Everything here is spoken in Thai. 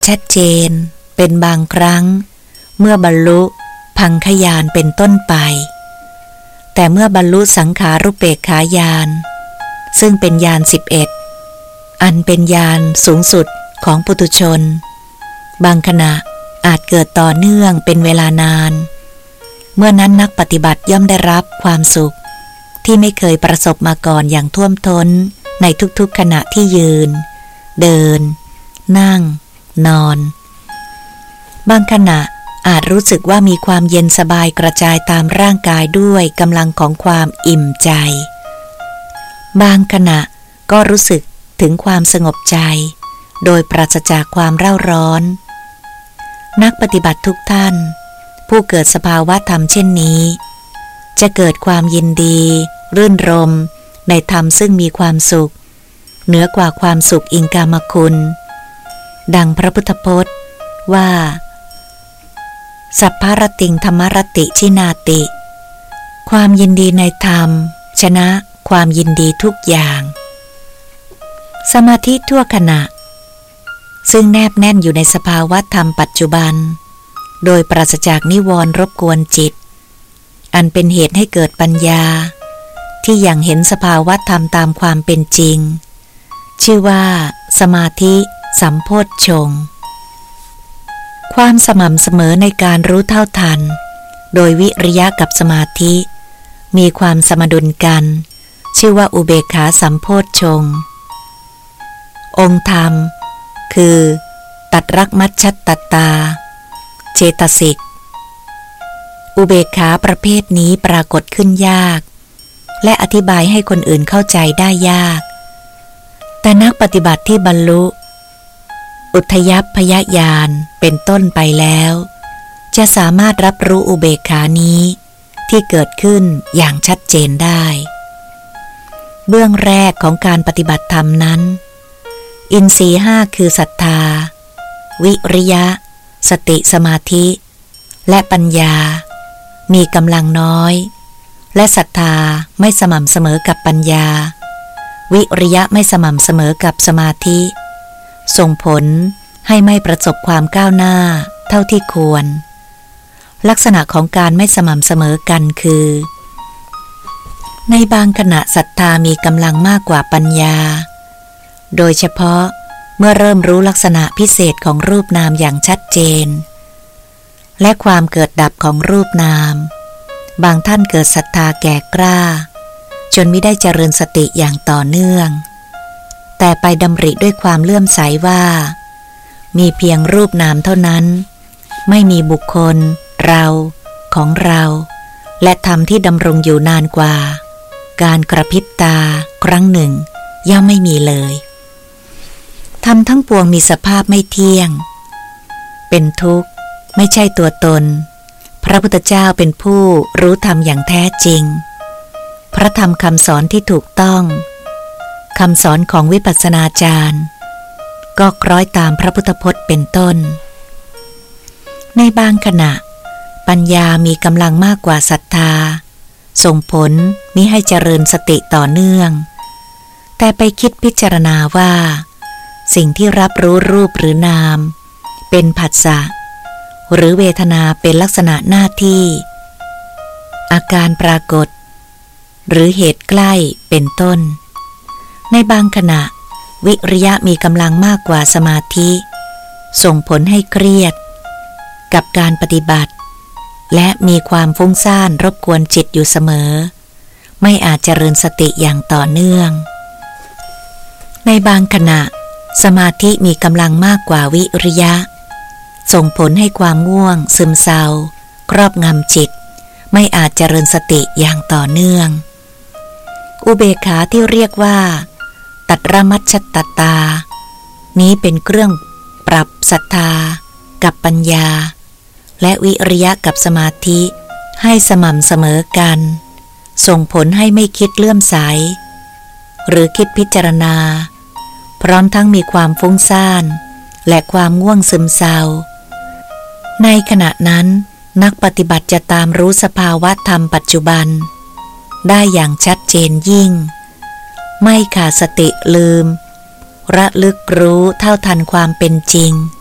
ชัดเจนเป็นบางครั้งเมื่อบรรลุพังคญาณเป็นต้นไปแต่เมื่อบรรลุสังขารุปเปกขญาณซึ่งเป็นญาณ11อันเป็นญาณสูงสุดของปุถุชนบางขณะอาจเกิดต่อเนื่องเป็นเวลานานเมื่อนั้นนักปฏิบัติย่อมได้รับความสุขที่ไม่เคยประสบมาก่อนอย่างท่วมท้นในทุกๆขณะที่ยืนเดินนั่งนอนบางขณะอาจรู้สึกว่ามีความเย็นสบายกระจายตามร่างกายด้วยกำลังของความอิ่มใจบางขณะก็รู้สึกถึงความสงบใจโดยปราศจากความเร่าร้อนนักปฏิบัติทุกท่านผู้เกิดสภาวะธรรมเช่นนี้จะเกิดความยินดีรื่นรมในธรรมซึ่งมีความสุขเหนือกว่าความสุขอิงกามคุณดังพระพุทธพจน์ว่าสัพพรติงธรรมรติชินาติความยินดีในธรรมชนะความยินดีทุกอย่างสมาธิทั่วขณะซึ่งแนบแน่นอยู่ในสภาวะธรรมปัจจุบันโดยปราศจากนิวรณ์รบกวนจิตอันเป็นเหตุให้เกิดปัญญาที่ยังเห็นสภาวะธรรมตามความเป็นจริงชื่อว่าสมาธิสัมโพชฌงค์ความสม่ำเสมอในการรู้เท่าทันโดยวิริยะกับสมาธิมีความสมดุลกันชื่อว่าอุเบกขาสัมโพชฌงค์องค์ธรรมคือตัดรักมัชฌัตตตาเจตสิกอุเบกขาประเภทนี้ปรากฏขึ้นยากและอธิบายให้คนอื่นเข้าใจได้ยากแต่นักปฏิบัติที่บรรลุอุทยัพพยญาณเป็นต้นไปแล้วจะสามารถรับรู้อุเบกขานี้ที่เกิดขึ้นอย่างชัดเจนได้เบื้องแรกของการปฏิบัติธรรมนั้นอินทรีย์ห้าคือศรัทธาวิริยะสติสมาธิและปัญญามีกำลังน้อยและศรัทธาไม่สม่ำเสมอกับปัญญาวิริยะไม่สม่ำเสมอกับสมาธิส่งผลให้ไม่ประสบความก้าวหน้าเท่าที่ควรลักษณะของการไม่สม่ำเสมอกันคือในบางขณะศรัทธามีกำลังมากกว่าปัญญาโดยเฉพาะเมื่อเริ่มรู้ลักษณะพิเศษของรูปนามอย่างชัดเจนและความเกิดดับของรูปนามบางท่านเกิดศรัทธาแก่กล้าจนไม่ได้เจริญสติอย่างต่อเนื่องแต่ไปดำริด้วยความเลื่อมใสว่ามีเพียงรูปนามเท่านั้นไม่มีบุคคลเราของเราและธรรมที่ดำรงอยู่นานกว่าการกระพริบตาครั้งหนึ่งย่อมไม่มีเลยธรรมทั้งปวงมีสภาพไม่เที่ยงเป็นทุกข์ไม่ใช่ตัวตนพระพุทธเจ้าเป็นผู้รู้ธรรมอย่างแท้จริงพระธรรมคำสอนที่ถูกต้องคำสอนของวิปัสสนาจารย์ก็คล้อยตามพระพุทธพจน์เป็นต้นในบางขณะปัญญามีกำลังมากกว่าศรัทธาส่งผลมิให้เจริญสติต่อเนื่องแต่ไปคิดพิจารณาว่าสิ่งที่รับรู้รูปหรือนามเป็นผัสสะหรือเวทนาเป็นลักษณะหน้าที่อาการปรากฏหรือเหตุใกล้เป็นต้นในบางขณะวิริยะมีกำลังมากกว่าสมาธิส่งผลให้เครียดกับการปฏิบัติและมีความฟุ้งซ่านรบกวนจิตอยู่เสมอไม่อาจเจริญสติอย่างต่อเนื่องในบางขณะสมาธิมีกำลังมากกว่าวิริยะส่งผลให้ความง่วงซึมเศร้าครอบงำจิตไม่อาจเจริญสติอย่างต่อเนื่องอุเบกขาที่เรียกว่าตัดรมัชฌัตตตานี้เป็นเครื่องปรับศรัทธากับปัญญาและวิริยะกับสมาธิให้สม่ำเสมอกันส่งผลให้ไม่คิดเลื่อมใสหรือคิดพิจารณาพร้อมทั้งมีความฟุ้งซ่านและความง่วงซึมเศร้าในขณะนั้นนักปฏิบัติจะตามรู้สภาวะธรรมปัจจุบันได้อย่างชัดเจนยิ่งไม่ขาดสติลืมระลึกรู้เท่าทันความเป็นจริง